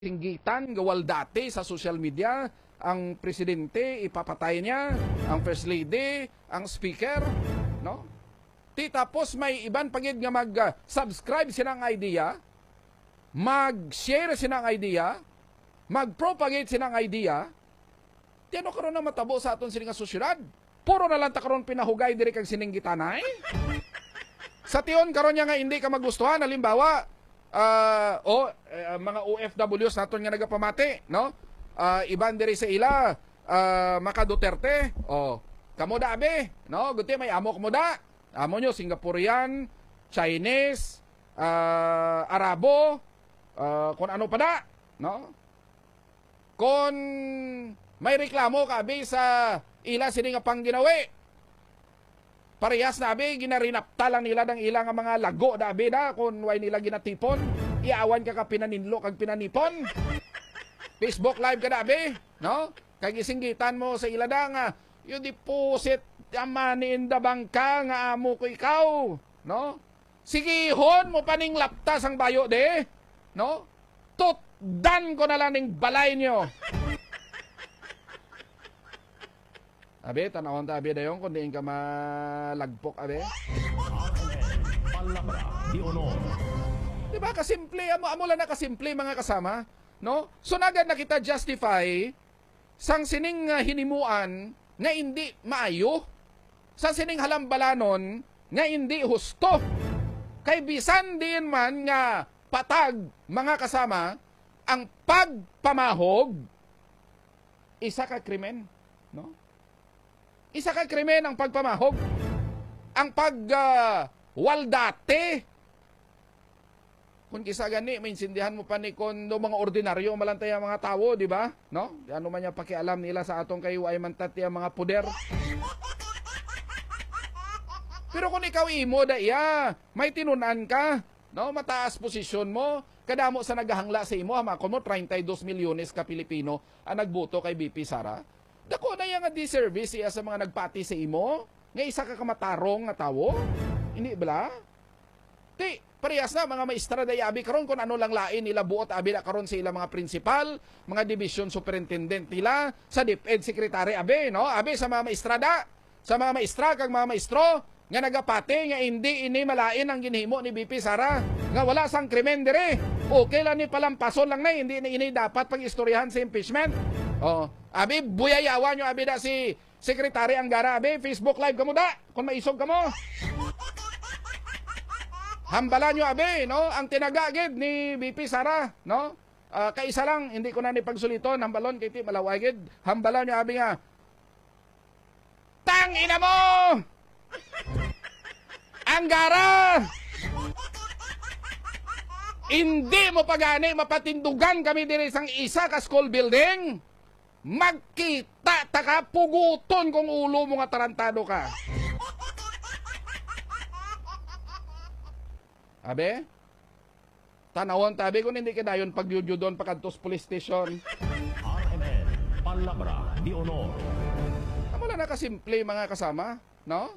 Singgitan, gawal dati sa social media, ang presidente, ipapatay niya, ang first lady, ang speaker, no? Tapos may iban pagid nga mag-subscribe sinang idea, mag-share sinang idea, mag-propagate sinang idea, tiano karon na matabo sa aton sining sosyedad. Puro na lang ta karon pinahugay diri kag sininggitanay. Sa tion karon nga hindi ka magustuhan, halimbawa, mga OFWs naton nga nagapamati, no? Iban diri sa ila, Maka Duterte, kamo da abe, no? Guti may amo kamo da. Amo nyo Singaporean, Chinese, Arabo, kung ano pa da, no? Kung may reklamo ka abe sa ila sini nga pangginawi, parehas na abe, ginarinapta lang nila ng ilang mga lago na abe na kung way nila ginatipon. Iawan ka pinaninlo kag pinanipon. Facebook live ka na abe, no? Kag isinggitan mo sa ila da nga, you deposit money in the bangka nga amo ko ikaw, no? Sigihon mo paning laptas ang bayo de, no? Tutdan ko na lang ning balay nyo. Abe, tanawon ta abe dayon kung diin ka malagpok abe. Palabra di honor. Diba kasimple, amo lang na kasimple mga kasama, no? So nagad na kita justify sang sining hinimuan nga hindi maayo, sang sining halambalanon nga hindi husto. Kay bisan din man nga patag mga kasama ang pagpamahog, isa ka krimen, no? Isa ka krimen ang pagpamahog. Ang waldate. Kung kisa gani, maintindihan mo pa ni kung mga ordinaryo malantay ang mga tao, di ba? No? Ano man yung pakialam nila sa atong kayo ay mantat yung mga puder. Pero kung ikaw imo da iya, may tinunan ka, no? Mataas posisyon mo, kadamo sa naghahangla sa imo, hamakon mo 32 milyones ka Pilipino ang nagboto kay BP Sara. Dako na yung disservice iya sa mga nagpati sa imo, nga isa ka kamatarong nga tawo. Hindi bala? Parehas na mga maestra da abi karon kung ano lang lain nila buot abi na karon sa ilang mga principal, mga division superintendent nila, sa DepEd secretary abi, no? Abi sa mga maestrada, sa mga maestra kag mga maestro nga nagapati nga hindi ini malain ang ginhimo ni BP Sara, nga wala sang krimen dire. Okay lang ni palampason lang na hindi na ini dapat pag-istoryahan sa impeachment. Abi buyayawan nyo abi da si Secretary Angara abi, Facebook live kamo da kung maisog kamo. Hambalan nyo abe, no? Ang tinagagid ni BP Sara, no? Kaisa lang, hindi ko na ni pagsuliton, hambalon kay ti malawagid. Hambalan nyo abe nga, tang ina mo! Anggara! Hindi mo pagani mapatindugan kami din isang isa ka school building. Magkita ta ka, puguton kung ulo mo nga tarantado ka. Abe? Tanawon tabi kung hindi ka dayon pagyudyon pagkantos police station. RMN Palabra di honor. Wala na kasimple mga kasama, no?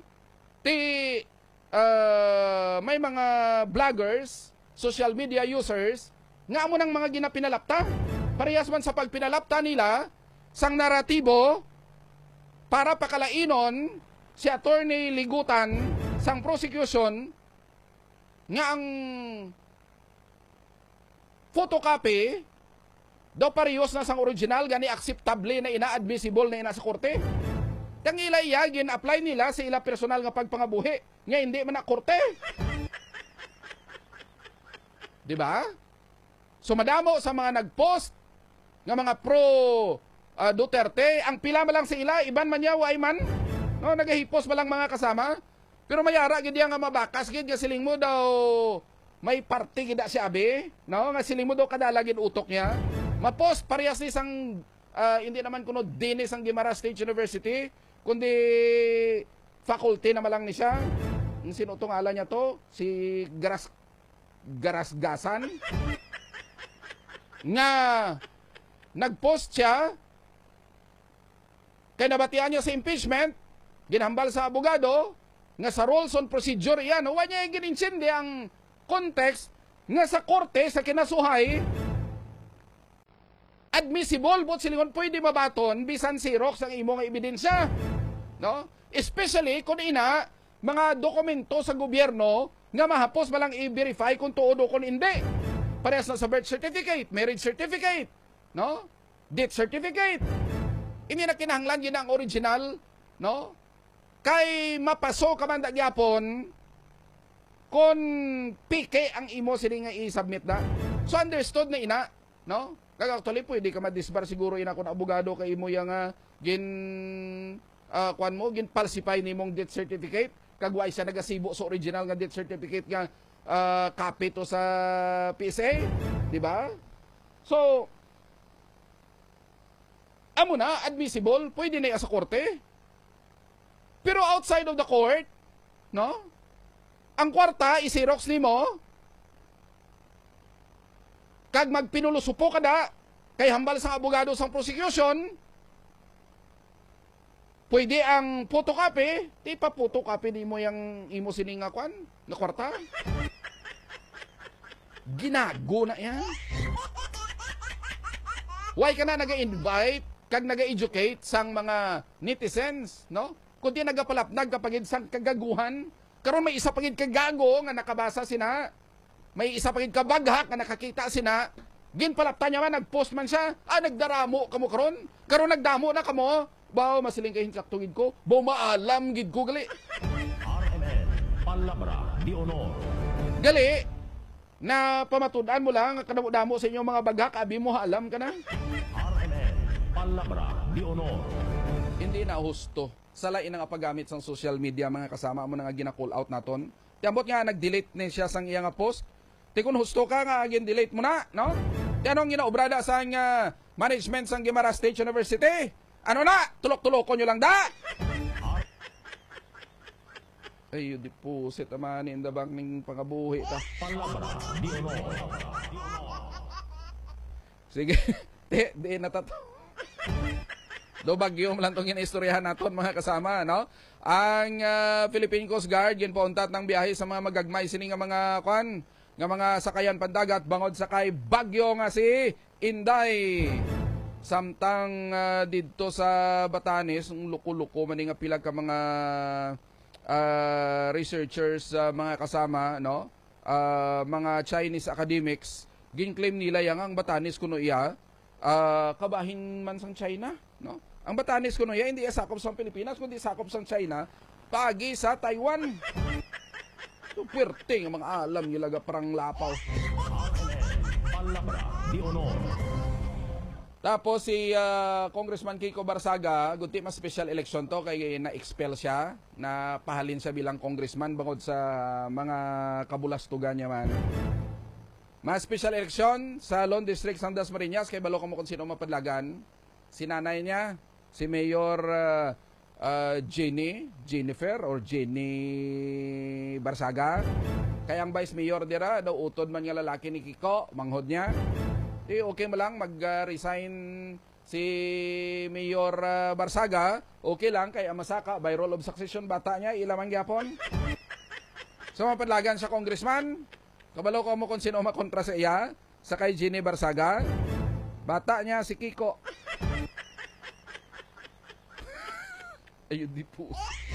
May mga vloggers, social media users, nga mo ng mga ginapinalapta. Parehas man sa pagpinalapta nila, sang naratibo, para pakalainon si Attorney Ligutan, sang prosecution, nga ang photocopy daw parehas na sang original gani acceptable na ina-admissible na ina sa korte. Yang ila gin-apply nila sa ila personal nga pagpangabuhi nga hindi man na korte. Di ba? So madamo sa mga nag-post nga mga pro Duterte, ang pila man lang sa ila iban man yaw ay man, no, nagahipos man lang mga kasama. Pero mayara gid nga mabakas gid nga siling mo daw may party gid si abi, no? Nga siling mo daw kadalagin utok niya. Mapost parehas ni sang hindi naman kuno dinis ang Guimaras State University, kundi faculty naman lang ni siya. Ang sino tong ala niya to? Si Garasgasan. Nga nagpost siya kay nabatian niya sa impeachment, ginhambal sa abogado nga sa rules on procedure yan, huwag niya gininsindi ang context nga sa korte, sa kinasuhay, admissible but silingon pwede mabaton bisan Xerox ang imo nga ebidensya, no? Especially kung ina mga dokumento sa gobyerno nga mahapos malang i-verify kung tuod o kung hindi. Parehas na sa birth certificate, marriage certificate, no? Death certificate. Hindi na kinahanglan yun ang original, no? Kay mapaso ka man gyapon kung pike ang imo sila nga i-submit na. So understood na ina, no? Actually pwede ka ma-disbar siguro ina kung abogado kay imo yang kuan mo gin falsify nimong death certificate kag way siya nagasibo sa original nga death certificate nga copy to sa PSA, di ba? So amo na admissible, pwede na sa korte. Pero outside of the court, no? Ang kwarta i-xerox nimo kag magpinulusupo ka da kay hambal sa abogado sa prosecution, pwede ang photocopy, di pa photocopy nimo yang imo sining nga kwan na kwarta. Ginago na yan. Why ka na naga-invite kag naga-educate sang mga netizens, no? Kundi nagapalapnag kapagid sang kagaguhan, karon may isa pagid kagago nga nakabasa sina. May isa pagid kabaghak nga nakakita sina. Ginpalaptan niya man, nagpost man siya. Nagdaramo kamo karon. Karon nagdamo na kamo. Baw masiling kahin kaktungid ko. Baw maalam gid ko gali. RMN Palabra de Honor. Gali na pamatud-an mo lang kadamo-damo sa inyo mga baghak, abi mo alam ka na. RMN Palabra de Honor. Hindi na husto. Sa lain nga paggamit sa social media mga kasama mo na nga gina-call out naton. Tiambot nga nag-delete ni siya sang iya nga post. Ti kun husto ka nga gin-delete mo na, no? Ti anong ginaobrada sa management sang Guimaras State University? Ano na? Tulok-tulokon nyo lang da? Ay, di po, sit amanin da bang ning pangabuhi ta. Palabra de Honor. Sige, di natato. Do bagyom lang tong ina-istoryahan naton mga kasama, no? Ang Philippine Coast Guard ginpauntat ng biyahe sa mga magagmay sini nga mga kwan, nga mga sakayan pandagat bangod sakay bagyo nga si Inday. Samtang didto sa Batanes, luko-luko man nga pila ka mga researchers mga kasama, no? Mga Chinese academics ginclaim nila yang ang Batanes kuno iya kabahin man sang China, no? Ang Batanes kuno iya hindi sakop sa Pilipinas kundi sakop sa China pagi sa Taiwan. So puwerte nga mga alam nyo laga parang lapaw. Palabra de Honor. Tapos si Congressman Kiko Barsaga, gunti mas special election to kay na-expel siya, na pahalin siya bilang congressman bangod sa mga kabulastugan niya man. Mas special election sa Lone District sang Dasmariñas kay balo mo kung sino mapadlagan. Si nanay niya, si Mayor Jennifer Barsaga. Kaya ang Vice Mayor dira daw utod man nga lalaki ni Kiko, manghod niya. Okay mo lang mag-resign si Mayor Barsaga, okay lang kay Amasaka by role of succession bata niya ilamang gyapon. So mapadlagan sa congressman, kabalo ko mo kung sino makontra sa iya, sa kay Jenny Barsaga. Bata niya si Kiko. Ayun di po.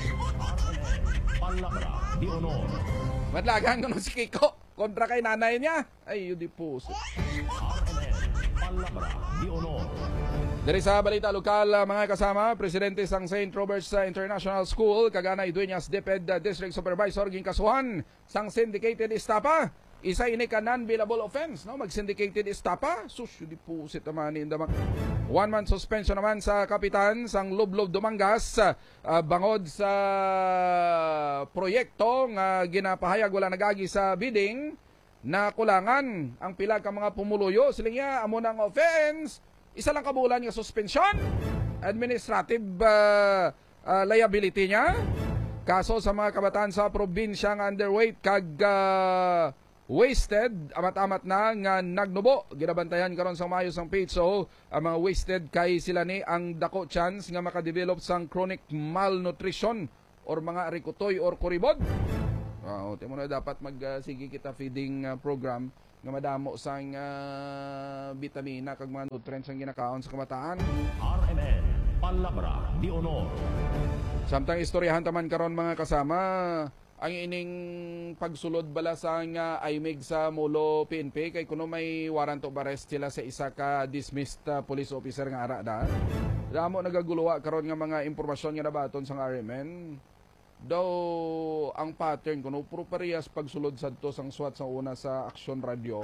Palabra de Honor. Madlagan ko no si Kiko kontra kay nanay niya. Ayun di po. Palabra de Honor. Dari sa balita lokal mga kasama, presidente sang St. Robert's International School kaganay Dueñas DepEd District Supervisor ginkasuhan sang syndicated estafa. Isa ini ka non-bailable offense, no? Mag-syndicated estafa. Sus, di po si tamanin damak. 1 month suspension naman sa kapitan sang Lublob Dumangas bangod sa proyekto nga ginapahayag wala nagagi sa bidding na kulangan ang pila ka mga pumuluyo. Siling niya, amo ng offense, isa lang kabulan nga suspension, administrative liability niya. Kaso sa mga kabataan sa probinsya nga underweight kag wasted, amat-amat na nga nagnubo. Ginabantayan karon sa maayos ang PHO ang mga wasted kay sila ni ang dako chance nga makadevelop sang chronic malnutrition or mga rikutoy or kuribod. Timo na dapat sige kita feeding program nga madamo sang bitamina kag mga nutrients ang ginakaon sa kamataan. RMN Palabra de Honor. Samtang istoryahan taman karon mga kasama, ang ining pagsulod bala sa nga IMEG sa Molo PNP kay kuno may warrant of arrest sila sa isa ka dismissed police officer nga ara da. Damo nagaguluwa karon nga mga impormasyon nga nabaton sa RMN. Daw ang pattern kuno puro parehas pagsulod sadto sang SWAT sa una sa Action Radio.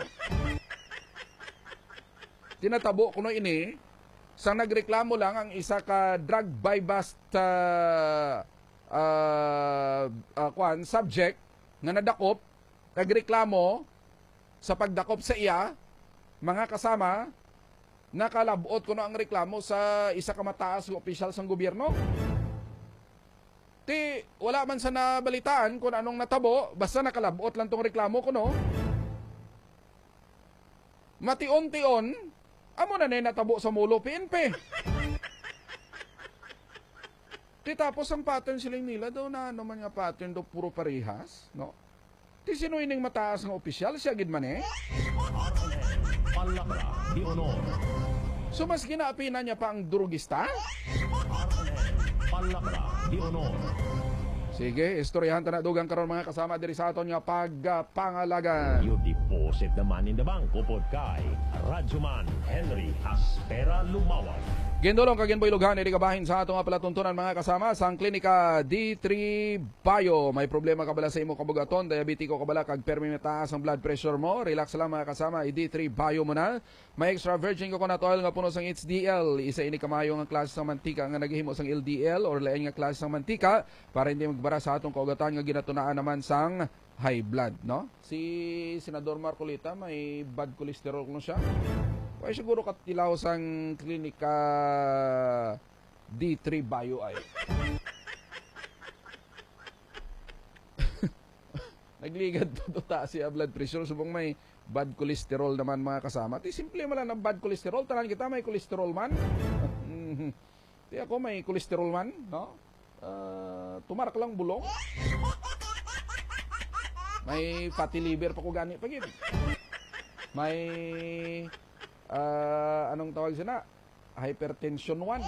Tinatabo kuno ini sang nagreklamo lang ang isa ka drug buy bust subject nga nadakop, nagreklamo sa pagdakop sa iya, mga kasama, nakalabot kuno ang reklamo sa isa ka mataas nga opisyal sang gobyerno. Ti wala man sa nabalitaan kung anong natabo, basta nakalabot lang tong reklamo kuno. Mation-tion, amo na natabo sa Molo PNP. Ti tapos ang pattern siling nila daw na ano man nga pattern daw puro parehas, no? Ti sino ining mataas nga opisyal siya gid man eh. RMN Palabra de Honor. So mas ginaapinan niya pa ang drugista? RMN Palabra de Honor. Sige, istoryahan ta na dugang karon mga kasama diri sa aton nga pagpangalagan. You deposit the money in the bank upod kay Radyoman Henry Aspera Lumawan. Gindulong kag ginboylughan iti kabahin sa atong palatuntunan mga kasama sang klinika D3 Bio. May problema ka bala sa imo kabugaton, diabetiko ka bala kag permi mataas ang blood pressure mo, relax lang mga kasama, D3 Bio mo na. May extra virgin coconut oil nga puno sang HDL, isa ini kamayo nga klase sang mantika nga naghimo sang LDL or lain nga klase sang mantika para hindi magbara sa atong kaugatan nga ginatunaan naman sang high blood, no? Si Senador Marcolita may bad cholesterol kuno siya. Kaya siguro katilaw sang klinika D3 Bio ay. Nagligad to ta siya blood pressure subong may bad cholesterol naman mga kasama. Ti simple man lang ang bad cholesterol, tanan kita may cholesterol man. Ti ako may cholesterol man, no? Tumarak lang bulong. May fatty liver pa ko gani pagid. May anong tawag sina? Hypertension 1.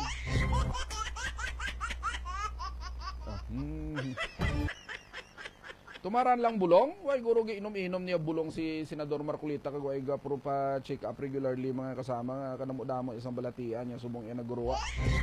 Tumaran lang bulong. Way guro giinom-inom niya bulong si Senador Marcolita kag way gapro pa check up regularly mga kasama kanamo-damo isang balatian niya subong iya naguruwa.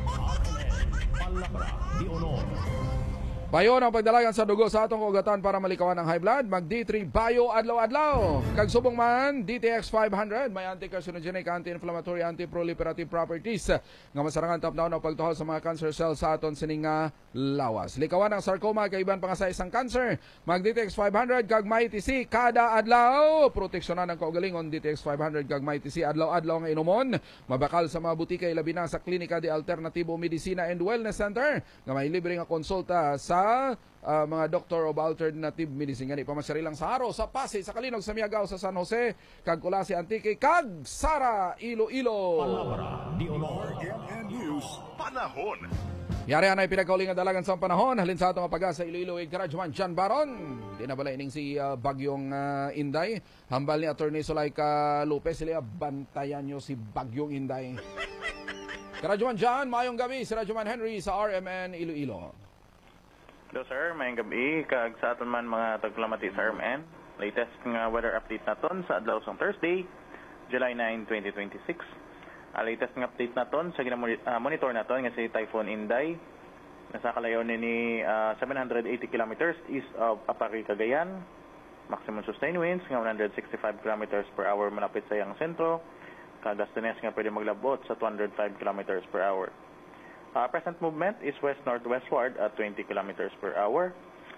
RMN Palabra de Honor. Payo ang pagdalagan sa dugo sa atong kaugatan para malikawan ang high blood. Mag D3 Bio adlaw-adlaw. Kag subong man DTX 500 may anti-carcinogenic, anti-inflammatory, anti-proliferative properties nga masarangan top-down ang pagtuhol sa mga cancer cells sa aton sining nga lawas. Likawan ang sarcoma kay iban pa nga sa isang cancer. Mag DTX 500 kag may TC kada adlaw. Proteksyonan ang kaugalingon DTX 500 kag may TC adlaw-adlaw nga inumon. Mabakal sa mga butika ilabi na sa Klinika de Alternativo Medicina and Wellness Center nga may libre nga konsulta sa mga Doctor of Alternative Medicine. Gani pamasari lang sa Haro, sa Pasig, sa Kalinog, sa Miagao, sa San Jose, kag Kulasi Antique, kag Sara, Iloilo. Palabra de Honor. RMN News Panahon. Yari anay pinagkauling nga dalagan sa panahon. Halin sa atong pag-asa Iloilo, Karadjuman, John Baron. Di na bala ining si Bagyong Inday. Hambal ni Attorney Sulaika Lopez, sila bantayan nyo si Bagyong Inday. Karadjuman John, mayong gabi si Radyoman Henry sa RMN Iloilo. Hello sir, mayang gabi. Kag sa aton man mga taglamati sa RMN. Latest nga weather update naton sa adlaw sang Thursday, July 9, 2026. Latest nga update naton sa monitor naton nga si Typhoon Inday. Nasa kalayo ni 780 kilometers east of Apari, Cagayan. Maximum sustained winds nga 165 kilometers per hour malapit sa iyang sentro. Kagastunes nga pwede maglabot sa 205 kilometers per hour. Present movement is west-northwestward at 20 kilometers per hour.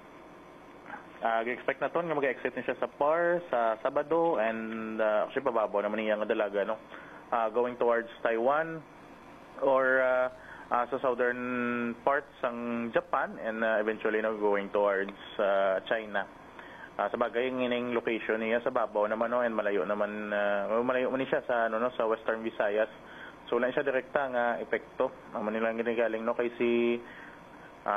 Expect na nga mag-exit na siya sa PAR sa Sabado and actually pababaw naman niya nga dalaga, no? Going towards Taiwan or sa southern parts ng Japan and eventually going towards China. Sa bagay ng location niya sa babaw naman, no, and malayo man siya sa sa Western Visayas. So wala siya direkta nga epekto. Ang manilang ginigaling no kay si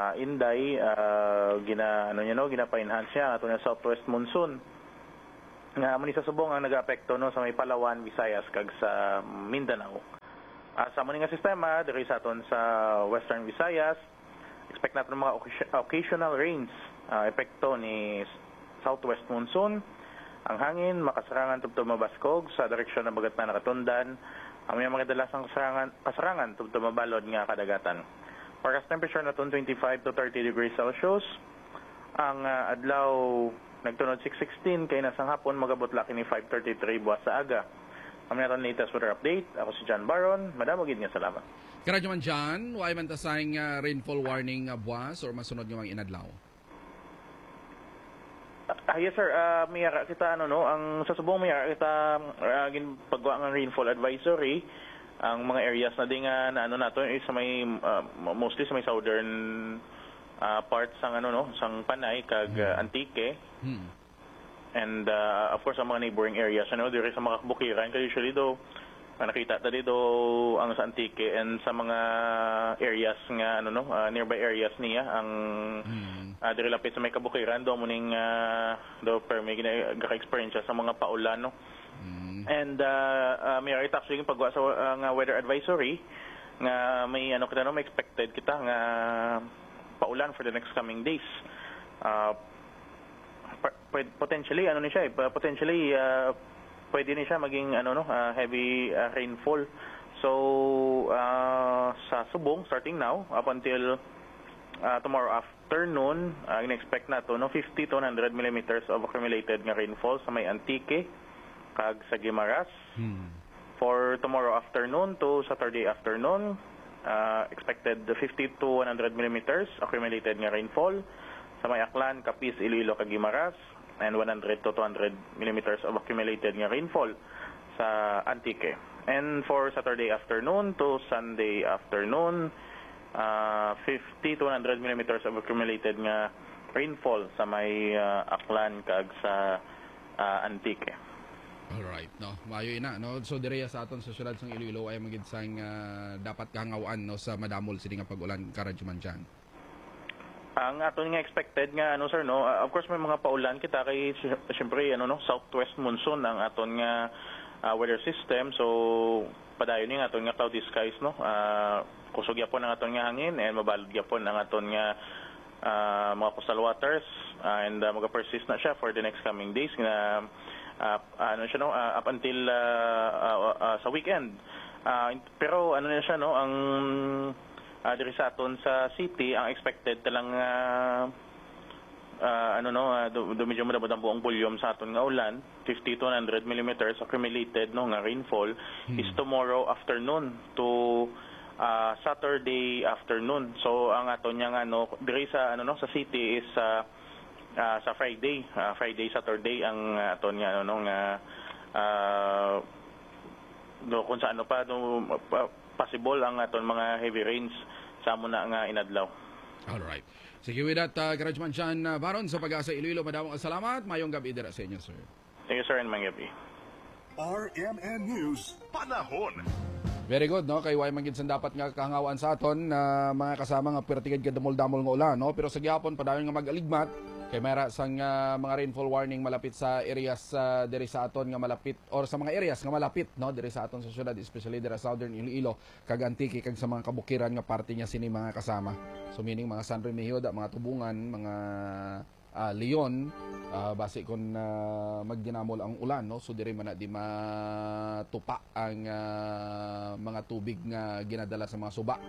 Inday gina-pa-enhance siya ato na southwest monsoon. nga muni sa subong ang nag-apekto no sa may Palawan, Visayas kag sa Mindanao. Sa muni nga sistema diri sa aton sa Western Visayas, expect natin mga occasional rains, epekto ni southwest monsoon. Ang hangin makasarangan tubto mabaskog sa direksyon ng bagat na nakatundan. Ang may mga dalasang kasarangan tubto mabalod nga kadagatan. Forecast temperature naton 25 to 30 degrees Celsius. Ang adlaw nagtunod 6:16 kay nasang hapon magabot laki ni 5:33 buwas sa aga. Kami naton latest weather update. Ako si John Baron. Madamo gid nga salamat. Karadyo man dyan, why man tasayang rainfall warning buwas or masunod nga mga inadlaw? Yes sir, mayara kita ang sa subong mayara kita ginpagwa ng rainfall advisory ang mga areas na di nga na nato is sa may mostly sa may southern parts sang sang Panay kag Antique. And of course ang mga neighboring areas dire sa mga bukiran kay usually do nakita ta dito ang sa Antique and sa mga areas nga nearby areas niya ang dire lapit sa may kabukiran do muning do per may gina-experience sa mga paulan no. And may actually pagwa sa nga weather advisory nga may kita may expected kita nga paulan for the next coming days. Potentially ni siya potentially pwede ni siya maging heavy rainfall. So sa subong starting now up until tomorrow afternoon in-expect nato 50 to 100 millimeters of accumulated nga rainfall sa may Antique kag sa Guimaras. For tomorrow afternoon to Saturday afternoon expected 50 to 100 millimeters accumulated nga rainfall sa may Aklan, Capiz, Iloilo kag Guimaras and 100 to 200 millimeters of accumulated nga rainfall sa Antique. And for Saturday afternoon to Sunday afternoon 50 to 100 millimeters of accumulated nga rainfall sa may Aklan kag sa Antique. Alright, no. Mayo ina, no. So direya sa aton sa syudad sang Iloilo ay magid sang dapat kahangawaan sa madamol sini nga pag-ulan karadyo man dyan. Ang aton nga expected nga sir of course may mga paulan kita kay syempre southwest monsoon ang aton nga weather system, so padayon ni aton nga cloudy skies kusog gyapon ang aton nga hangin and mabalod gyapon ang aton nga mga coastal waters and maga-persist na siya for the next coming days nga up until sa weekend. Pero na siya ang diri sa aton sa city ang expected talang medyo madabot ang buong volume sa aton nga ulan 50 to 100 millimeters accumulated nga rainfall is tomorrow afternoon to Saturday afternoon. So ang aton nga diri sa sa city is sa Friday Saturday ang aton nga kung saan possible ang aton mga heavy rains sa muna nga inadlaw. Alright. Sige with that, Karajman Chan Baron sa Pag-asa Iloilo, madamong salamat. Mayong gabi dira sa inyo, sir. Thank you, sir, and mayong gabi. RMN News Panahon. Very good, no? Kay way magid san dapat nga kahangawaan sa aton na mga kasama nga pertigad kadamol-damol nga ulan, no? Pero sa gihapon padayon nga mag-aligmat kay mayra sang mga rainfall warning malapit sa areas diri sa aton nga malapit or sa mga areas nga malapit, no, diri sa aton sa syudad, especially diri sa southern Iloilo kag Antique kag sa mga kabukiran nga parte niya sini mga kasama. So meaning mga San Remigio, mga Tubungan, mga Leon, base kon magdinamol ang ulan, no, so diri man na di matupa ang mga tubig nga ginadala sa mga suba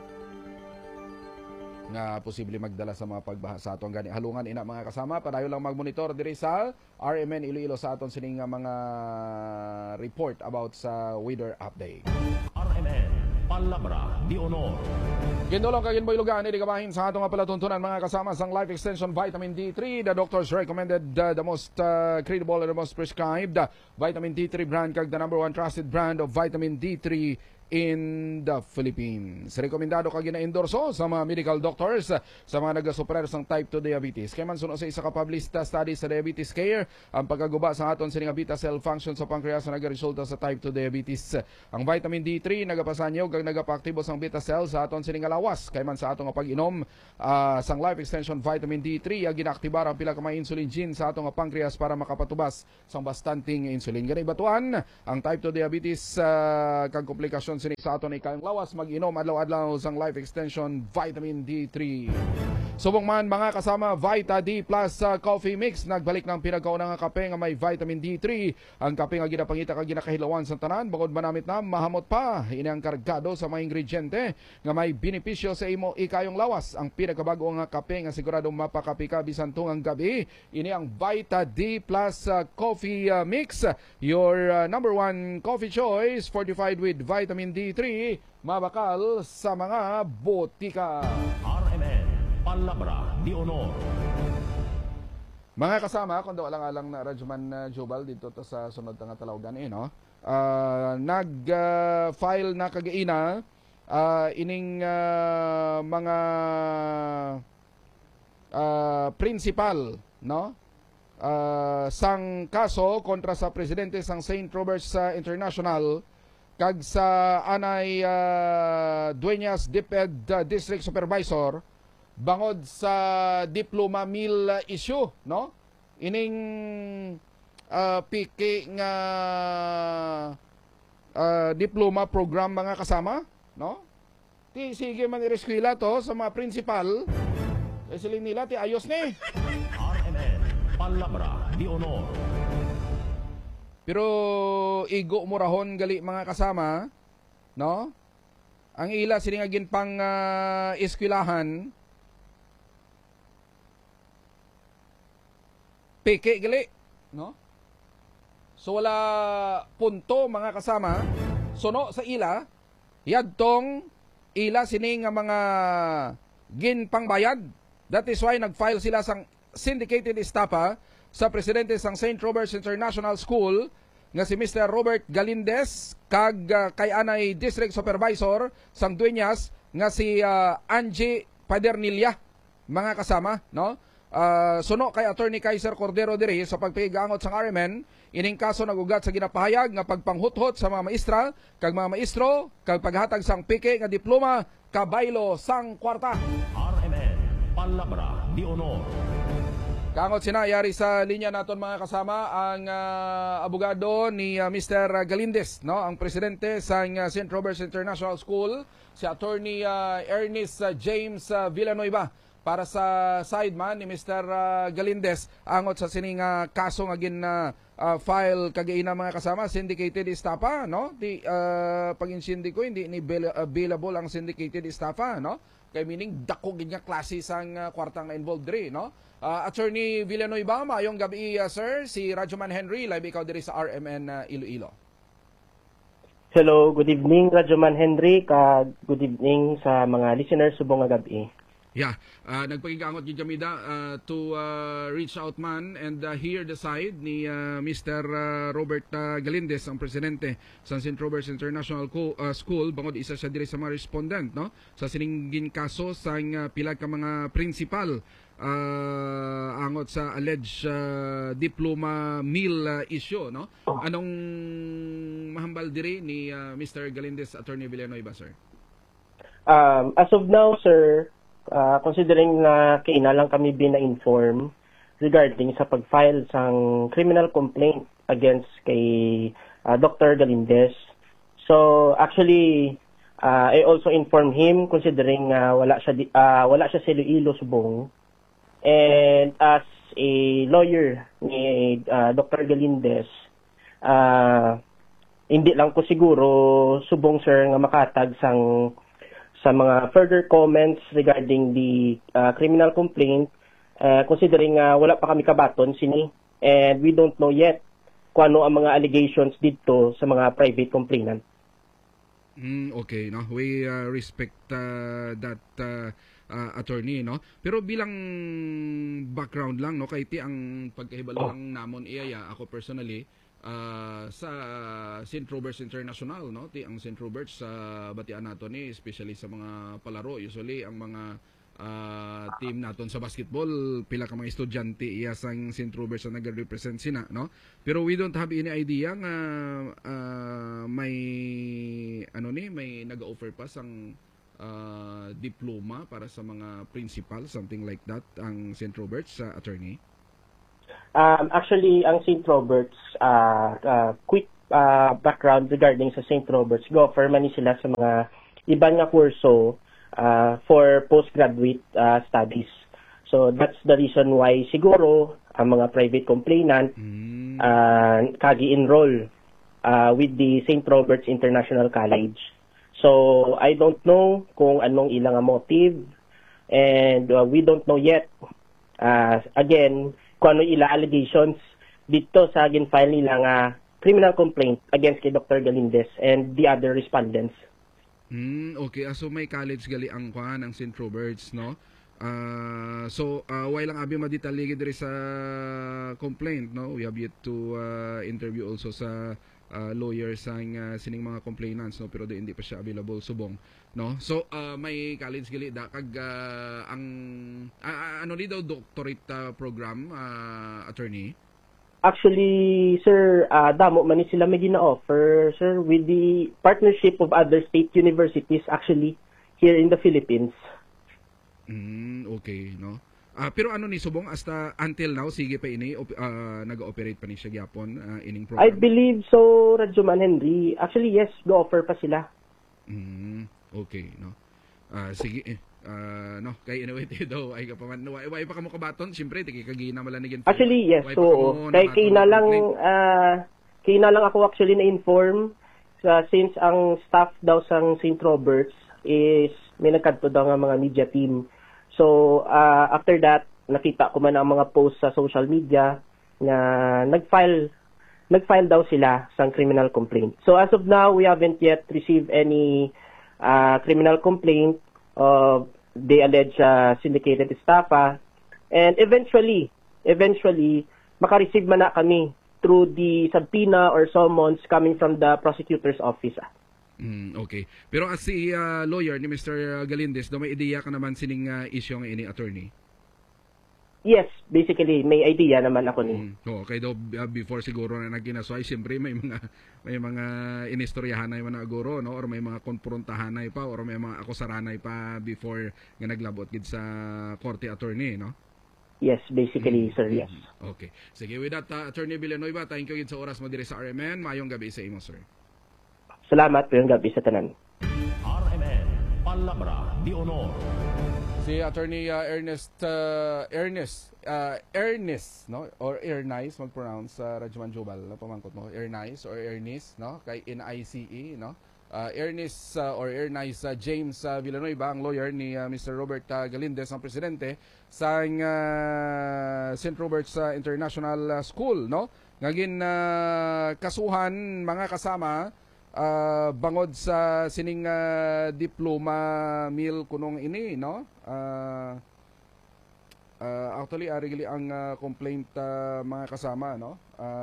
nga posible magdala sa mga pagbaha sa aton gani halungan ina mga kasama. Padayon lang magmonitor diri sa RMN Iloilo sa aton sining mga report about sa weather update. RMN Palabra de Honor. Gindolong kagin boy lugan ni gabahin sa aton nga palatuntunan mga kasama sang Life Extension Vitamin D3. The doctors recommended the most credible and the most prescribed vitamin D3 brand kag the #1 trusted brand of vitamin D3 in the Philippines. Rekomendado ka gina-endorso sa mga medical doctors sa mga nagasuperer sang type 2 diabetes. Kaya man suno sa isa ka published study sa diabetes care ang pagkaguba sa aton sining beta cell function sa pancreas na nagaresulta sa type 2 diabetes. Ang vitamin D3 nagapasanyog kag nagapaaktibo sang beta cell sa aton sining lawas. Kaya man sa atong pag-inom sang life extension vitamin D3 ginaaktibar ang pila ka mga insulin gene sa atong pancreas para makapatubas sang bastanting insulin. Ganay batuan ang type 2 diabetes kag komplikasyon sini sa aton ikayong lawas mag-inom adlaw-adlaw sang life extension vitamin D3. Subong man mga kasama, Vita D Plus Coffee Mix nagbalik ng pinagkaunang kape nga may vitamin D3. Ang kape nga ginapangita kag ginakahilawan sa tanan bukod manamit na mahamot pa ini ang kargado sa mga ingrediente nga may benepisyo sa imo ikayong lawas. Ang pinakabago nga kape nga siguradong mapakapi ka bisan tungang gabi ini ang Vita D Plus Coffee Mix, your number one coffee choice fortified with vitamin D3, mabakal sa mga botika. RMN Palabra de Honor. Mga kasama, kung daw alang-alang na Radyoman Jubal dito to sa sunod nga talawagan no. Nag-file na kagaina ining mga principal no sang kaso kontra sa presidente sang St. Robert's International kag sa anay Dueñas DepEd District Supervisor bangod sa diploma mill issue no ining piki nga diploma program mga kasama no ti sige man ireskwela to sa mga principal siling nila ti ayos ni RMN Palabra de Honor. pero igo murahon gali mga kasama no ang ila siningagin pang eskwelahan peke gali no so wala punto mga kasama suno sa ila yadtong ila sining nga mga ginpangbayad. That is why nag-file sila sang syndicated estafa sa presidente sang St. Robert's International School nga si Mr. Robert Galindez kag kay anay district supervisor sang Dueñas nga si Angie Padernilla mga kasama no. Suno kay Attorney Kaiser Cordero diri sa pagpigangot sang RMN ining kaso nagugat sa ginapahayag nga pagpanghuthot sa mga maestra kag mga maestro kag paghatag sang pike nga diploma kabaylo sang kwarta. RMN Palabra de Honor. Kangot sinayari sa linya naton mga kasama ang abogado ni Mr. Galindez no ang presidente sang St. Robert's International School si Attorney Ernest James Villanueva para sa sideman ni Mr. Galindez angot sa sining kaso nga file kagaina mga kasama syndicated estafa no di pag-insindi ko hindi ni available ang syndicated estafa no kay meaning dako gid nga klase sang kwartang na involved diri no. Attorney Villanueva, maayong gabi sir, si Radyoman Henry live ikaw diri sa RMN Iloilo. Hello, good evening Radyoman Henry, good evening sa mga listeners subong nga gabi. Yeah, nagpakigangot yung Jamida to reach out man and hear the side ni Mr. Robert Galindez, ang presidente sa St. Robert's International School. Bangod isa siya diri sa mga respondent no sa sininggin kaso sa pila ka mga principal angot sa alleged diploma mill issue no. Anong mahambal diri ni Mr. Galindez, Attorney Villanueva, sir? As of now, sir, considering na kainalang kami bina-inform regarding sa pag-file sang criminal complaint against kay Dr. Galindez. So actually I also informed him considering wala siya sa Iloilo subong, and as a lawyer ni Dr. Galindez hindi lang ko siguro subong sir nga makatag sa mga further comments regarding the criminal complaint, considering wala pa kami kabaton sini and we don't know yet kung ano ang mga allegations dito sa mga private complainant. Okay, no, we respect that attorney no, pero bilang background lang no kay ti ang pagkahibalo lang namon iya ako personally sa St. Roberts International, no? Ti ang St. Roberts sa batian nato ni, especially sa mga palaro, usually ang mga team naton sa basketball pila ka mga estudyante iya sang St. Roberts na nag-represent sina, no? Pero we don't have any idea nga may may nag-offer pa sang diploma para sa mga principal, something like that, ang St. Roberts sa attorney. Actually, ang St. Roberts, quick background regarding sa St. Roberts, go-offer man sila sa mga ibang nga kurso for postgraduate studies. So, that's the reason why siguro ang mga private complainant kagi-enroll with the St. Roberts International College. So, I don't know kung anong ilang motive, and we don't know yet. Again, kung ano ila allegations dito sa gin-file nila nga criminal complaint against kay Dr. Galindez and the other respondents. Okay, so may college gali ang kuan ng St. Roberts, no? Why lang abi maditaligi diri sa complaint, no? We have yet to interview also sa lawyers sang sining mga complainants, no? Pero hindi pa siya available subong, no? So may college gali da kag ang ano ni daw doctorate program, attorney? Actually, sir, damo man ni sila may gina-offer, sir, with the partnership of other state universities actually here in the Philippines. Okay, no? Pero ano ni subong hasta until now sige pa ini nag-ooperate pa ni siya gyapon ining program? I believe so, Radyoman Henry. Actually, yes, go-offer pa sila. Okay, no? Sige, no, kay anyway daw ay ka pa man why pa kamo kabaton siyempre tiki kagina malanigin. Actually, yes, so kay na lang ako actually na inform since ang staff daw sang St. Roberts is may nagkadto daw nga mga media team. So after that nakita ko man ang mga post sa social media na nag-file daw sila sang criminal complaint. So as of now, we haven't yet received any criminal complaint of the alleged syndicated estafa, and eventually makareceive man na kami through the subpoena or summons coming from the prosecutor's office. Okay. Pero as si lawyer ni Mr. Galindez, do may ideya ka naman sining issue nga ini, attorney? Yes, basically may idea naman ako ni. Okay daw before siguro na naginasway, siyempre may mga inistoryahanay man na guro, no, or may mga konfrontahanay pa or may mga akusaranay pa before nga naglabot gid sa korte, attorney, no? Yes, basically, sir, yes. Okay. Sige, with that, Attorney Villanueva, thank you gid sa oras mo diri sa RMN. Mayong gabi sa imo, sir. Salamat po yung gabi sa tanan. RMN, Palabra de Honor. Si Attorney Ernest, no? Or Ernice, mag-pronounce Radyoman Jubal, no? Pamangkot mo, Ernice or Ernice, no? Kay N-I-C-E, no? Ernest or Ernice James Villanueva, ang lawyer ni Mr. Robert Galindez, ang presidente sa St. Roberts International School, no? Ngagin kasuhan mga kasama bangod sa sining diploma meal kunong ini, no? Actually really ang complaint mga kasama, no?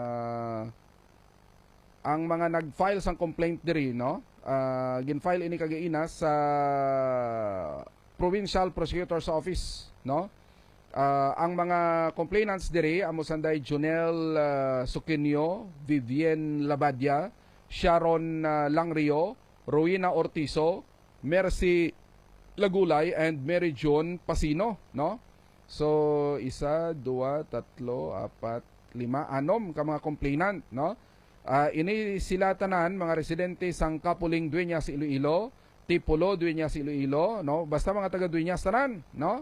Ang mga nag-file sang complaint diri, no? Gin-file ini kagaina sa Provincial Prosecutor's Office, no? Ang mga complainants diri amo sanday Jonel Suquinio, Vivienne Labadia, Sharon Langrio, Rowena Ortizo, Mercy Lagulay, and Mary John Pasino, no? So, 1, 2, 3, 4, 5, 6 ka mga complainant, no? Ini sila tanan mga residente sang Kapuling, Dueñas, Iloilo, Tipolo, Dueñas, Iloilo, no? Basta mga taga Dueñas tanan, no?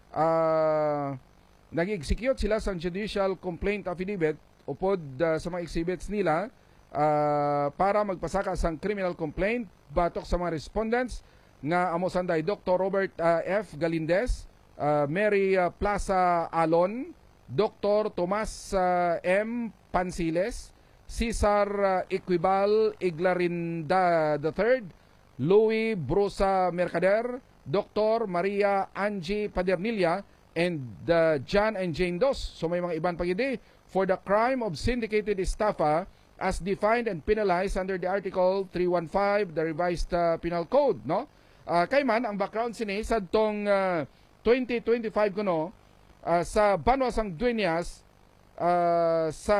Nag-execute sila sang judicial complaint affidavit upod sa mga exhibits nila para magpasaka sang criminal complaint batok sa mga respondents nga amo sanday Dr. Robert F. Galindez, Mary Plaza Alon, Dr. Tomas M. Panciles, Cesar Equibal Iglarinda III, Louis Brosa Mercader, Dr. Maria Angie Padernilla, and John and Jane Dos. So may mga iban pagidi for the crime of syndicated estafa as defined and penalized under the Article 315, the revised penal code, no? Kay man ang background sini sadtong 2025 kuno sa Banwasang Dueñas sa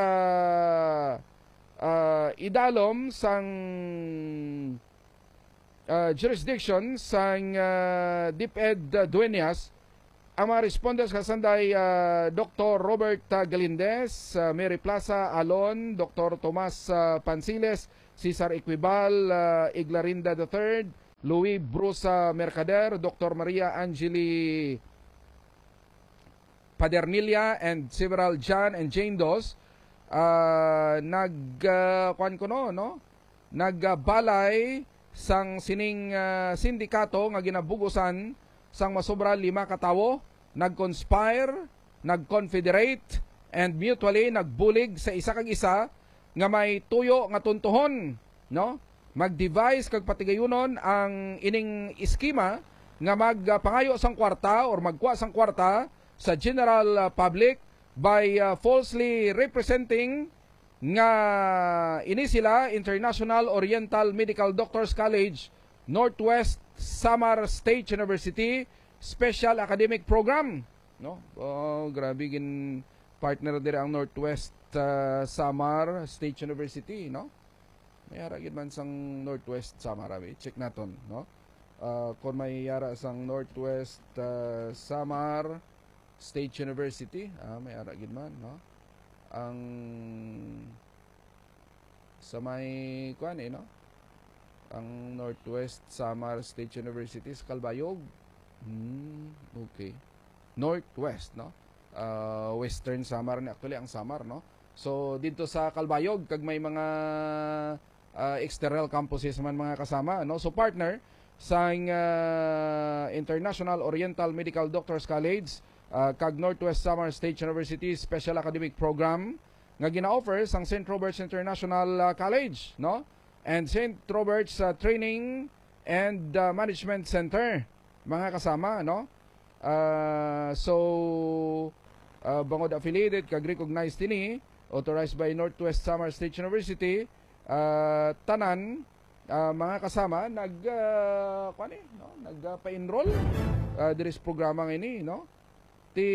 idalom sang jurisdiction sang DepEd Dueñas. Ang mga respondents kasanday Dr. Robert Galindez, Mary Plaza Alon, Dr. Tomas Panciles, Cesar Equibal, Iglarinda III, Louis Brusa Mercader, Dr. Maria Angeli Padernilla, and several John and Jane Does nagbalay sang sining sindikato nga ginabugusan sang masobra 5 katawo, nag-conspire, nag-confederate, and mutually nagbulig sa isa kag isa nga may tuyo nga tuntuhon, no? Mag-devise kag patigayunon ang ining iskema nga magpangayo sang kwarta or magkuha sang kwarta sa general public by falsely representing nga ini sila International Oriental Medical Doctors College, Northwest Samar State University Special Academic Program, no? Grabe gin partner dire ang Northwest Samar State University, no? May ara gid man sang Northwest Samar, check naton, no? Kung may yara sang Northwest Samar State University, may ara gid man, no? Ang sa may kuan no? Ang Northwest Samar State University sa Calbayog. Okay. Northwest, no? Western Samar ni actually ang Samar, no? So dito sa Calbayog kag may mga external campuses man mga kasama, no? So partner sa International Oriental Medical Doctors College kag Northwest Samar State University Special Academic Program nga gina-offer sang St. Robert's International College, no? And St. Robert's Training and Management Center, mga kasama, no? Bangod affiliated kag recognized ini, authorized by Northwest Samar State University, tanan mga kasama nagpa-enroll diri sa programa ini, no? Ti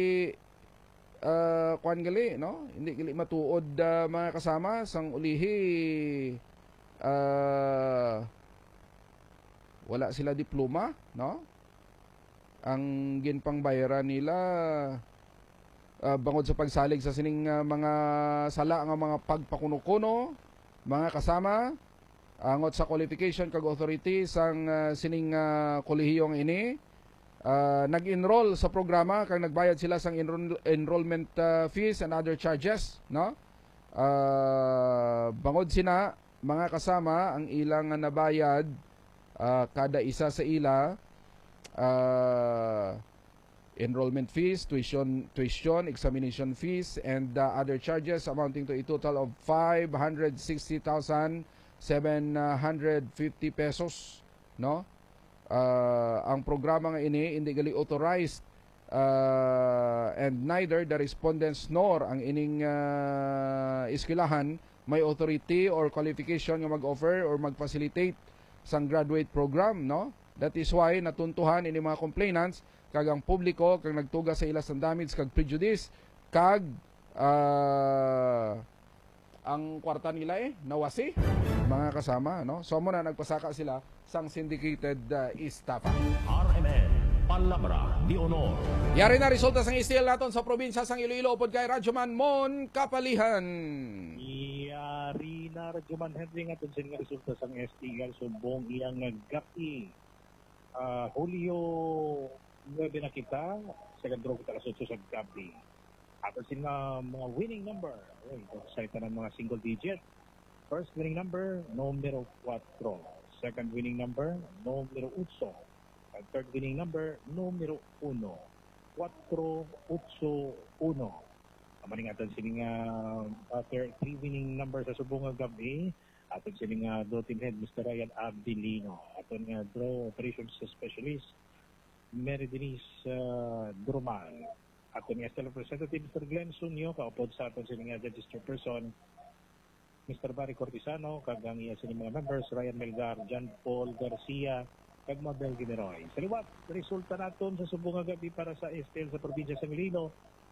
kuan gali, no? Hindi gali matuod mga kasama sang ulihi wala sila diploma, no? Ang ginpangbayaran nila bangod sa pagsalig sa sining mga sala nga mga pagpakuno-kuno, mga kasama, angot sa qualification kag authority sang sining kolehiyong ini, nag-enroll sa programa kag nagbayad sila sang enrollment fees and other charges, no? Bangod sina mga kasama ang ilang nabayad kada isa sa ila enrollment fees, tuition, examination fees, and other charges amounting to a total of 560,750 pesos, no? Ang programa nga ini hindi gali authorized and neither the respondents nor ang ining eskwelahan may authority or qualification nga mag-offer or mag-facilitate sang graduate program, no? That is why natuntuhan ini mga complainants kag ang publiko kag nagtuga sa ila sang damage kag prejudice kag ang kwarta nila nawasi, mga kasama, no? So mo na nagpasaka sila sang syndicated estafa. RMN Palabra de Honor. Yari na resulta sang istil naton sa probinsya sang Iloilo upod kay Radyoman Mon Kapalihan. Yari na Radyoman Henry nga tunsin nga resulta sang Estigal Sumbong iyang naggapi. Hulyo 9 na kita, second draw kita alas 8 sa gabi. Ato sila mga winning number. Sa ito ng mga single digit. First winning number, numero 4. Second winning number, numero 8. And third winning number, numero 1. 4-8-1. Amaning ato sila after 3 winning number sa subong nga gabi. Ato sila do team head Mr. Ryan Abdelino. Ato nga draw operations specialist Mary Denise Drumal. Ato nga Stella Representative Mr. Glenn Sunyo, kaupod sa aton sining registered person Mr. Barry Cortisano, kag ang iya sini mga members, Ryan Melgar, John Paul Garcia, kag Mabel Gineroy. Sa liwat, resulta naton sa subong nga gabi para sa STL sa probinsya sa Iloilo,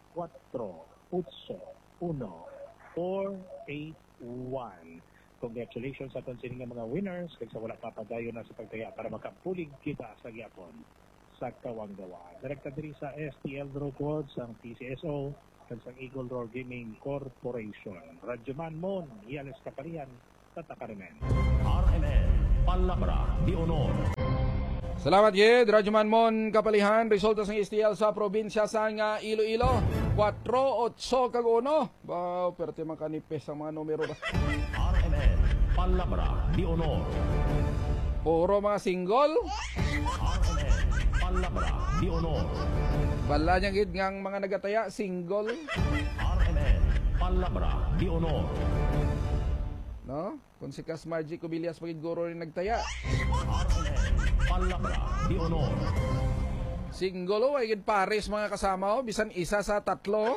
4-8-1. Congratulations sa aton sini nga mga winners, kag sa wala papadayon na sa pagtaya para makapulig kita sa gyapon sa Kawanggawa. Direkta diri sa STL Draw Codes ang PCSO kag sa Eagle Roar Gaming Corporation. Radyoman Mon, Iales Kaparian, Tatakarimen. RMN, Palabra de Honor. Salamat gid, Radyoman Mon Kapalihan. Resulta sa STL sa probinsya sa nga Iloilo. 4-8 kag 1. Wow, perte man kanipes ang mga numero ba. RMN, Palabra de Honor. Puro mga single. RMN, Palabra de Honor. Bala niya gid ngang mga nagataya single, RMN, Palabra de Honor. no? Kung si Cas Margie Cubillas pagid guro rin nagtaya. RMN, Palabra de Honor. Single ay gid pares mga kasama bisan isa sa tatlo.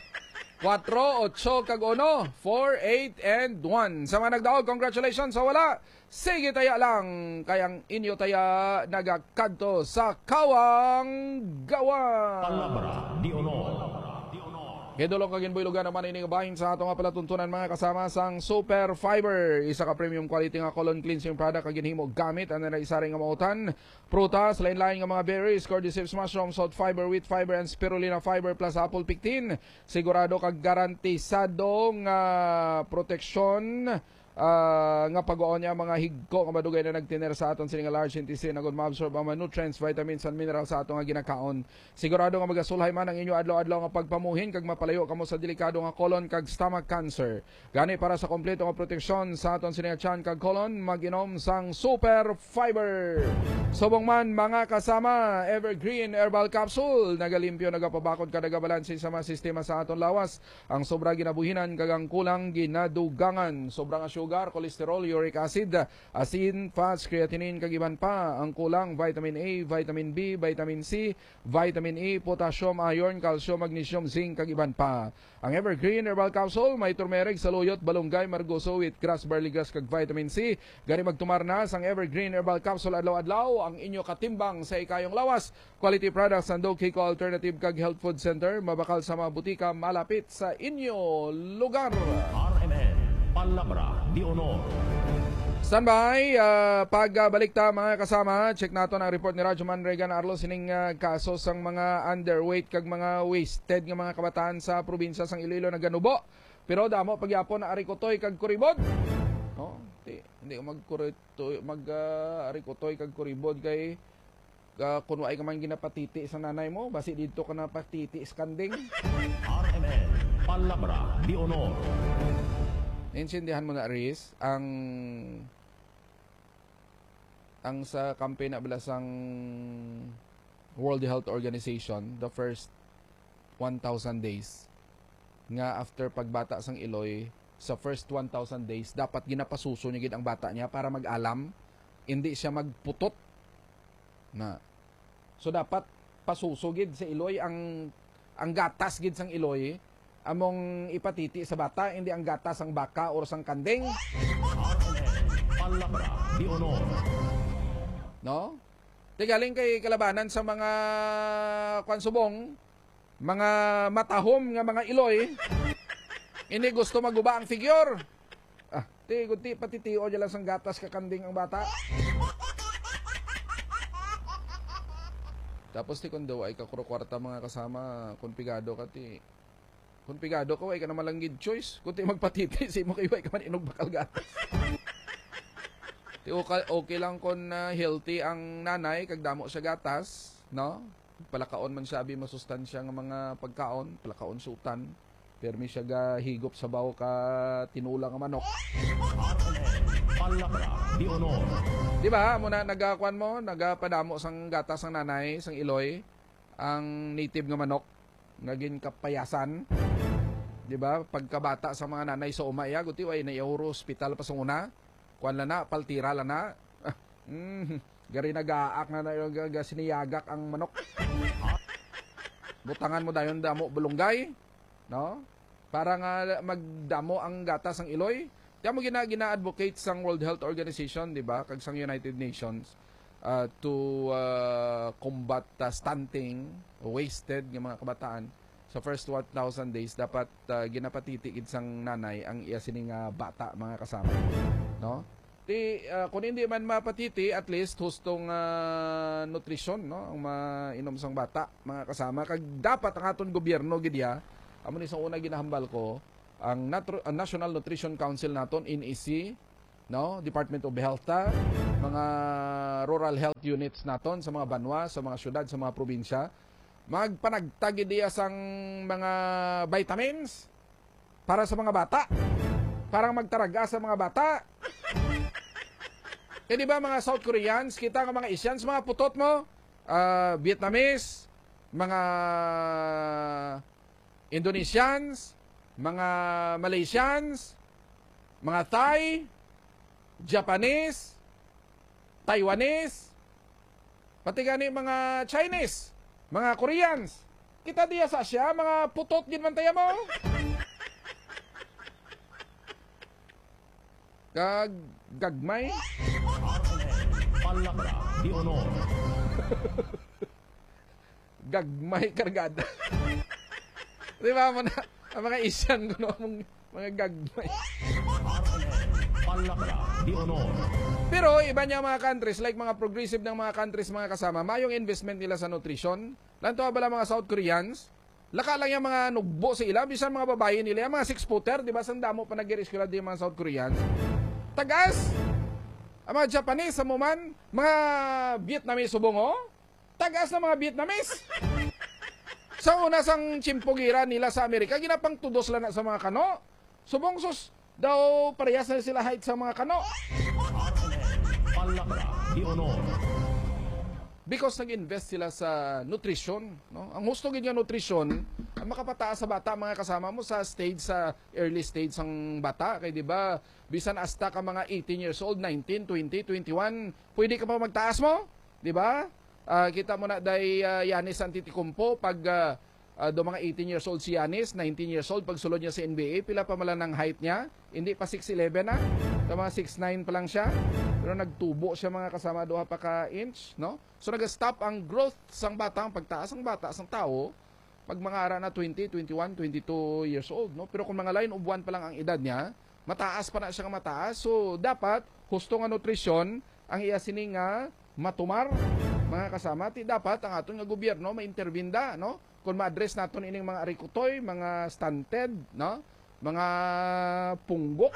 4-8 kag 1, 4-8 and 1. Sa mga nagdaog, congratulations sa wala. Sige taya lang kayang inyo taya nagakadto sa Kawanggawa. Palabra de Honor. Kedulong kagin lugar naman ini bahin sa ato nga palatuntunan mga kasama sang Super Fiber, isa ka premium quality nga colon cleansing product kagin himo gamit ana na isa ring nga mautan, prutas, lain-lain nga mga berries, cordyceps mushroom, salt fiber, wheat fiber and spirulina fiber plus apple pectin. Sigurado kag garantisado nga proteksyon nga pag-uon niya mga higko nga madugay na nagtiner sa aton sini nga large intestine agud ma-absorb ang mga nutrients, vitamins and minerals sa aton nga ginakaon. Sigurado nga magasulhay man ang inyo adlaw-adlaw nga pagpamuhin kag mapalayo kamo sa delikado nga colon kag stomach cancer. Gani para sa kompleto nga proteksyon sa aton sini nga tiyan kag colon, mag-inom sang Super Fiber. Subong man mga kasama, Evergreen Herbal Capsule nagalimpyo nagapabakod kada balanse sa mga sistema sa aton lawas. Ang sobra ginabuhinan kag ang kulang ginadugangan. Sobrang sugar, cholesterol, uric acid, asin, fats, creatinine, kag iban pa. Ang kulang, vitamin A, vitamin B, vitamin C, vitamin E, potassium, iron, calcium, magnesium, zinc, kag iban pa. Ang Evergreen Herbal Capsule, may turmeric, saluyot, balunggay, margoso with grass, barley grass, kag vitamin C. Gani magtumar na sang Evergreen Herbal Capsule adlaw-adlaw ang inyo katimbang sa ikayong lawas. Quality products ang Dog Kiko Alternative kag Health Food Center, mabakal sa mga butika malapit sa inyo lugar. RMN, Palabra de Honor. Standby, pagbalik ta mga kasama, check nato ang report ni Radyoman Regan Arlo sining kaso sang mga underweight kag mga wasted nga mga kabataan sa probinsya sang Iloilo na ganubo. Pero damo pagyapon na arikotoy kag kuribod. No, hindi arikotoy kag kuribod kay kung ay ka man ginapatiti sa nanay mo, basi dito ka na patiti skanding. RMN, Palabra de Honor. Naintindihan mo na, Riz, ang sa campaign na balasang World Health Organization, the first 1,000 days, nga after pagbata sang Iloy, sa first 1,000 days, dapat ginapasuso niya gid ang bata niya para mag-alam, hindi siya magputot. Na. So dapat pasuso gid sa Iloy ang gatas gid sang Iloy, among ipatiti sa bata, hindi ang gatas ang baka or sang kanding. Palabra de Honor. No? Tigaling kay kalabanan sa mga kwansubong, mga matahom nga mga Iloy, hindi gusto maguba ang figure. Ti patitio dyan lang sang gatas kakanding ang bata. Tapos ti kundo ay kakurukwarta mga kasama, konpigado ka ti. Konpigado ka, ay ka naman lang gid choice. Kung ti magpatiti, si mo kayo ay ka man inog bakal gatas. Ti okay lang kung healthy ang nanay, kag damo sa gatas, no? Palakaon man sabi masustansya nga mga pagkaon, palakaon sutan. Permi siya higop sa baw ka tinulang nga manok. Palabra de Honor. Di ba? Muna nagakuan mo, nagapadamo sang gatas sang nanay, sang Iloy, ang native nga manok, ngagin kapayasan. Di ba? Pagkabata sa mga nanay sa umaya, guti ay naiuro hospital pa sa una. Kuan la na, paltira la na. Gari nagaak na siniyagak ang manok. Butangan mo dayon damo bulunggay, no? Para nga magdamo ang gatas ang Iloy. Tiyan mo gina-advocate sang World Health Organization, di ba? Kag sang United Nations to combat stunting, wasted ng mga kabataan. Sa first 1,000 days, dapat ginapatitigid sang nanay ang iya sining bata, mga kasama. No? Kung hindi man mapatiti, at least hustong nutrition, no? Ang mainom sang bata, mga kasama. Kag dapat ang aton gobyerno, gidya, amo ni sa una ginahambal ko, ang National Nutrition Council naton, NEC, no? Department of Health, mga rural health units naton sa mga banwa, sa mga syudad, sa mga probinsya, magpanagtagi diya sang mga vitamins para sa mga bata. Parang magtaraga sa mga bata. Di ba mga South Koreans, kita nga mga Asians, mga putot mo, Vietnamese, mga Indonesians, mga Malaysians, mga Thai, Japanese, Taiwanese, pati gani mga Chinese, mga Koreans. Kita diya sa Asia, mga putot din man tayo mo. Gagmay. Palabra de honor. Gagmay kargada. Di ba mo na, ang mga Asian ko mga gagmay. Palabra de honor. Pero iba niya mga countries, like mga progressive ng mga countries, mga kasama, mayong investment nila sa nutrition. Lanto ba mga South Koreans? Laka lang yung mga nugbo sa ila, bisan mga babae nila, yung mga 6-footer, di ba? Sang damo pa nag-iriskwela din mga South Koreans. Tagas! Ang mga Japanese, sa muman, mga Vietnamese subongo, tagas na mga Vietnamese. Sa una sang chimpogira nila sa Amerika, ginapang tudos lang na sa mga kano. Subong sus, daw parehas na sila height sa mga kano. Palabra de honor. Because nag-invest sila sa nutrition, no? Ang gusto gid nga nutrition, ang makapataas sa bata, mga kasama mo sa early stage ng bata, kay di ba bisan hasta ka mga 18 years old, 19, 20, 21, pwede ka pa magtaas mo, di ba? Kita mo na day Giannis Antetokounmpo pag do mga 18 years old si Giannis, 19 years old pag sulod niya sa NBA, pila pa mala ng height niya, hindi pa 6'11 na, sa mga 6'9 pa lang siya, pero nagtubo siya, mga kasama, 2 pa ka inch, no? So nag-stop ang growth sang bata, ang pagtaas ng bata sang tao pag mga ara na 20, 21, 22 years old, no? Pero kung mga line of 1 pa lang ang edad niya, mataas pa na siya nga mataas. So dapat husto nga nutrisyon ang iya sini nga matumar, mga kasama. Ti dapat ang aton nga gobyerno mainterbinda, no? Kung ma-address naton ining mga arikutoy, mga stunted, no? Mga punggok.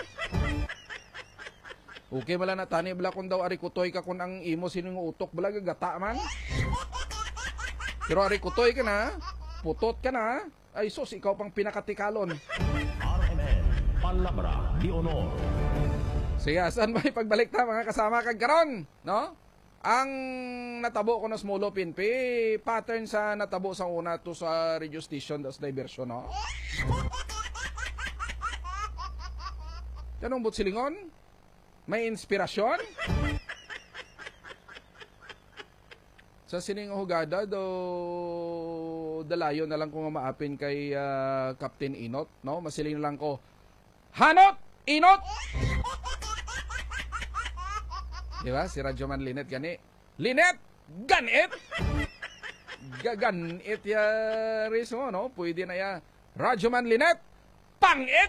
Okay bala na tani bala kung daw arikutoy ka kung ang imo sinong utok bala gagata man. Pero arikutoy ka na, putot ka na, ay sus, ikaw pang pinakatikalon. RMN Palabra de honor. Siya, saan ba ipagbalik ta, mga kasama kag karon, no? Ang natabo ko na smulo pinpi, pattern sa natabo sa una to sa radio station, das diversion, no? Kanong butsilingon? May inspirasyon? Sa sining hugada do dalayo na lang ko nga maapin kay Captain Inot, no? Masiling na lang ko, Hanot! Inot! Di ba? Si Radyoman Linet gani. Linet! Ganit! Gaganit ya ris mo, no? Pwede na ya. Radyoman Linet! Pangit!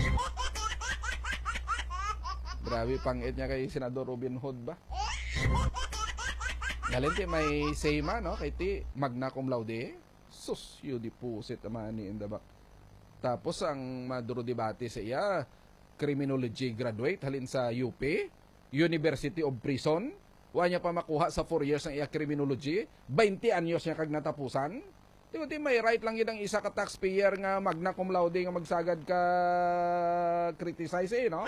Grabe, pangit niya kay Senador Robin Hood ba? Galinti may sema, no? Kay ti magna cum laude. Sus, yun di pusit naman ni in the back. Tapos ang maduro debate sa iya, criminology graduate halin sa UP, University of Prison. Wa niya pa makuha sa 4 years ng iya criminology. 20 anyos niya kag natapusan. Di may right lang yun ang isa ka taxpayer nga magna cum laude nga magsagad ka criticize, no?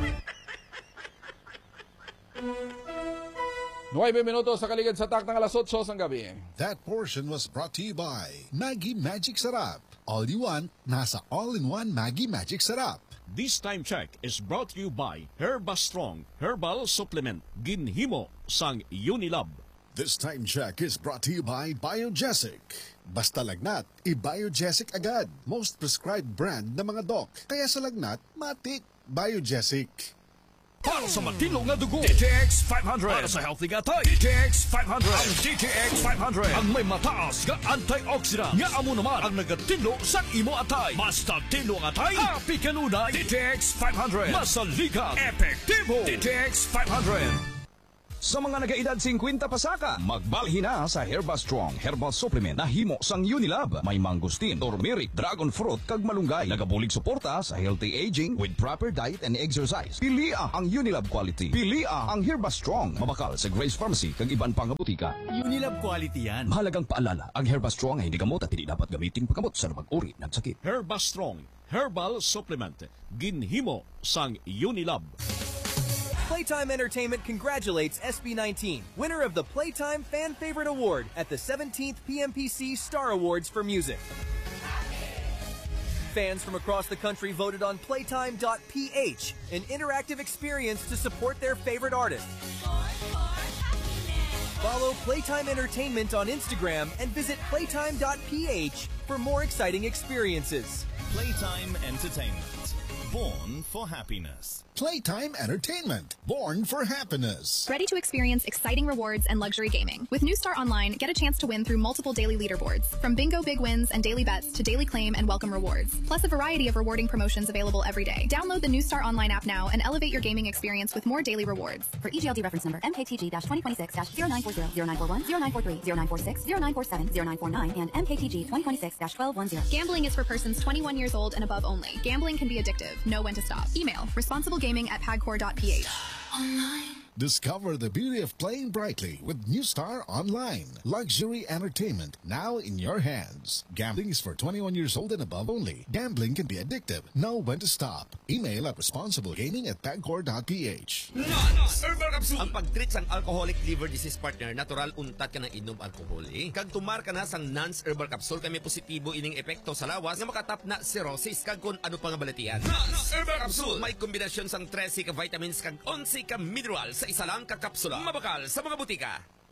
9 minutos sa kaligid sa taktang alas 8 ng gabi. That portion was brought to you by Maggie Magic Sarap. All you want, nasa all-in-one Maggie Magic Sarap. This time check is brought to you by Herba Strong Herbal Supplement Ginhimo sang Unilab. This time check is brought to you by Biogesic. Basta lagnat, i-Biogesic agad. Most prescribed brand ng mga doc. Kaya sa lagnat, matik. Biogesic. Para sa matino nga dugo, DTX 500. Para sa healthy nga tay, DTX 500. Ang DTX 500 ang may mataas nga antioxidant nga amo naman ang nagatino sa imo atay. Basta tino ang atay, happy kanunay. DTX 500 masaligan, epektibo. DTX 500. Sa mga nagaedad 50 pasaka, magbalhin na sa Herba Strong Herbal Supplement na himo sang Unilab. May mangustin, turmeric, dragon fruit, kag malunggay. Nagabulig suporta sa healthy aging with proper diet and exercise. Pilia ang Unilab quality. Pilia ang Herba Strong. Mabakal sa Grace Pharmacy kag iban pang butika. Unilab quality yan. Mahalagang paalala, ang Herba Strong ay hindi gamot at hindi dapat gamitin paggamot sa uri ng sakit. Herba Strong Herbal Supplement. Ginhimo sang Unilab. Playtime Entertainment congratulates SB19, winner of the Playtime Fan Favorite Award at the 17th PMPC Star Awards for Music. Fans from across the country voted on Playtime.ph, an interactive experience to support their favorite artist. Follow Playtime Entertainment on Instagram and visit playtime.ph for more exciting experiences. Playtime Entertainment, born for happiness. Playtime Entertainment, born for happiness. Ready to experience exciting rewards and luxury gaming. With New Star Online, get a chance to win through multiple daily leaderboards, from bingo big wins and daily bets to daily claim and welcome rewards, plus a variety of rewarding promotions available every day. Download the New Star Online app now and elevate your gaming experience with more daily rewards. For EGLD reference number MKTG-2026-0940, 0941, 0943, 0946, 0947, 0949, and MKTG 2026-1210. Gambling is for persons 21 years old and above only. Gambling can be addictive. Know when to stop. Email responsiblegaming@pagcor.ph. Discover the beauty of playing brightly with New Star Online. Luxury entertainment now in your hands. Gambling is for 21 years old and above only. Gambling can be addictive. Know when to stop. Email at responsiblegaming@pagcor.ph. Herbal Capsule! Ang pag-treat sang alcoholic liver disease partner, natural untat ka ng inom alcohol. Kag tumar ka na sang Nance Herbal Capsule, kami positibo ining epekto sa lawas nga makatap na cirrhosis kag kung ano pa nga balatian. Nance Herbal Capsule! May kombinasyon sang 13 ka vitamins kag 11 ka mineral sa isa lang ka kapsula. Mabakal sa mga butika.